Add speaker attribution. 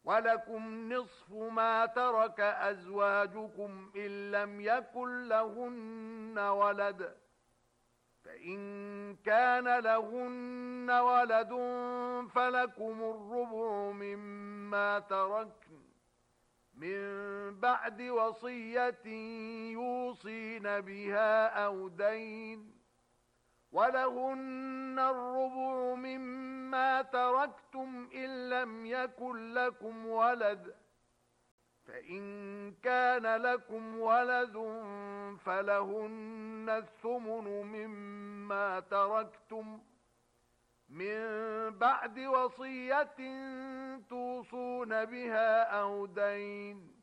Speaker 1: ولكم نصف ما ترك أزواجكم إن لم يكن لهن ولد، فإن كان لهن ولد فلكم الربع مما تركن من بعد وصية يوصين بها أو دين، ولهن الربع مما تركتم إن لم يكن لكم ولد، فإن كان لكم ولد فلهن الثمن مما تركتم من بعد وصية توصون بها أو دين،